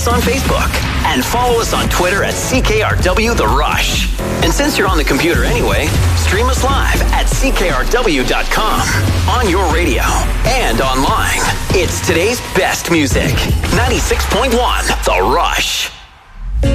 on Facebook and follow us on Twitter at CKRW The Rush. And since you're on the computer anyway, stream us live at CKRW.com, on your radio, and online. It's today's best music. 96.1 The Rush.